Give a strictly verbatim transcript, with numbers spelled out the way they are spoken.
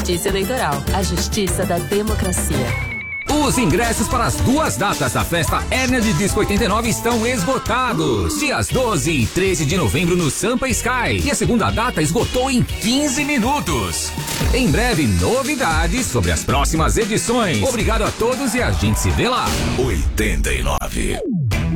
Justiça Eleitoral, a justiça da democracia. Os ingressos para as duas datas da festa Energy Disco oitenta e nove estão esgotados. Dias doze e treze de novembro no Sampa Sky. E a segunda data esgotou em quinze minutos. Em breve, novidades sobre as próximas edições. Obrigado a todos e a gente se vê lá. oitenta e nove.